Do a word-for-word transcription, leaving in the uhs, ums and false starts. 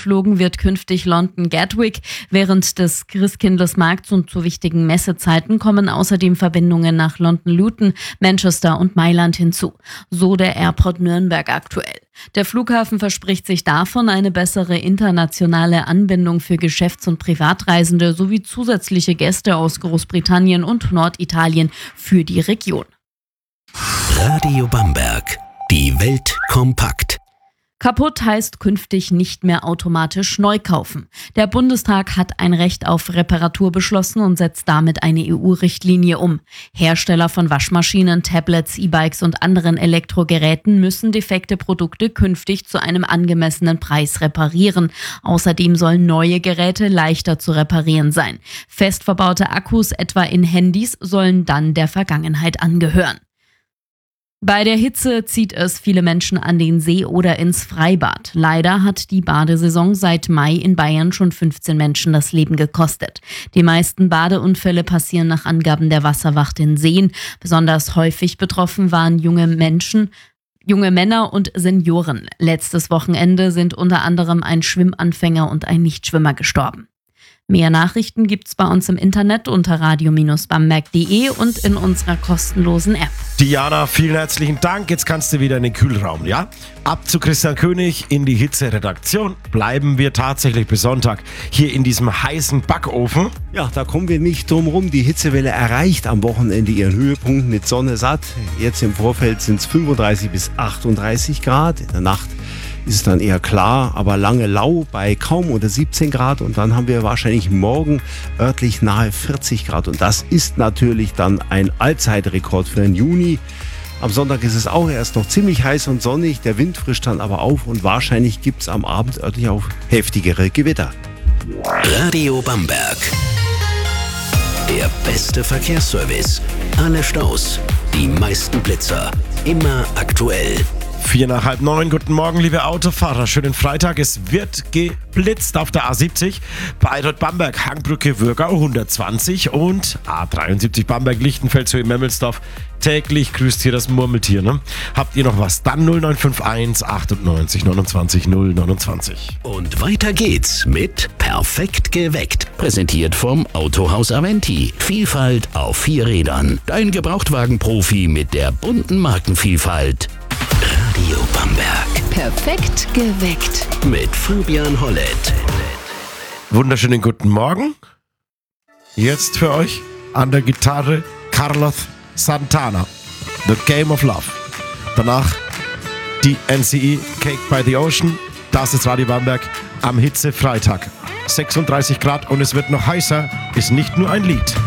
geflogen wird künftig London Gatwick. Während des Christkindlesmarkts und zu wichtigen Messezeiten kommen außerdem Verbindungen nach London Luton, Manchester und Mailand hinzu. So der Airport Nürnberg aktuell. Der Flughafen verspricht sich davon eine bessere internationale Anbindung für Geschäfts- und Privatreisende sowie zusätzliche Gäste aus Großbritannien und Norditalien für die Region. Radio Bamberg. Die Welt kompakt. Kaputt heißt künftig nicht mehr automatisch neu kaufen. Der Bundestag hat ein Recht auf Reparatur beschlossen und setzt damit eine E U-Richtlinie um. Hersteller von Waschmaschinen, Tablets, E-Bikes und anderen Elektrogeräten müssen defekte Produkte künftig zu einem angemessenen Preis reparieren. Außerdem sollen neue Geräte leichter zu reparieren sein. Fest verbaute Akkus, etwa in Handys, sollen dann der Vergangenheit angehören. Bei der Hitze zieht es viele Menschen an den See oder ins Freibad. Leider hat die Badesaison seit Mai in Bayern schon fünfzehn Menschen das Leben gekostet. Die meisten Badeunfälle passieren nach Angaben der Wasserwacht in Seen. Besonders häufig betroffen waren junge Menschen, junge Männer und Senioren. Letztes Wochenende sind unter anderem ein Schwimmanfänger und ein Nichtschwimmer gestorben. Mehr Nachrichten gibt's bei uns im Internet unter radio Bindestrich bamberg punkt de und in unserer kostenlosen App. Diana, vielen herzlichen Dank. Jetzt kannst du wieder in den Kühlraum, ja? Ab zu Christian König in die Hitze-Redaktion. Bleiben wir tatsächlich bis Sonntag hier in diesem heißen Backofen. Ja, da kommen wir nicht drum rum. Die Hitzewelle erreicht am Wochenende ihren Höhepunkt mit Sonne satt. Jetzt im Vorfeld sind es fünfunddreißig bis achtunddreißig Grad. In der Nacht ist es dann eher klar, aber lange lau bei kaum unter siebzehn Grad und dann haben wir wahrscheinlich morgen örtlich nahe vierzig Grad und das ist natürlich dann ein Allzeitrekord für den Juni. Am Sonntag ist es auch erst noch ziemlich heiß und sonnig, der Wind frischt dann aber auf und wahrscheinlich gibt es am Abend örtlich auch heftigere Gewitter. Radio Bamberg. Der beste Verkehrsservice. Alle Staus, die meisten Blitzer, immer aktuell. Vier nach halb neun, guten Morgen, liebe Autofahrer. Schönen Freitag. Es wird geblitzt auf der A siebzig. Bayreuth-Bamberg, Hangbrücke, Würgau hundertzwanzig und A dreiundsiebzig Bamberg-Lichtenfels-Höhe Memmelsdorf. Täglich grüßt hier das Murmeltier, ne? Habt ihr noch was? Dann null neun fünf eins achtundneunzig neunundzwanzig null neunundzwanzig. Und weiter geht's mit Perfekt geweckt. Präsentiert vom Autohaus Aventi. Vielfalt auf vier Rädern. Dein Gebrauchtwagen-Profi mit der bunten Markenvielfalt. Radio Bamberg. Perfekt geweckt. Mit Fabian Hollett. Wunderschönen guten Morgen. Jetzt für euch an der Gitarre Carlos Santana. The Game of Love. Danach die N C E Cake by the Ocean. Das ist Radio Bamberg am Hitzefreitag. sechsunddreißig Grad und es wird noch heißer. Ist nicht nur ein Lied.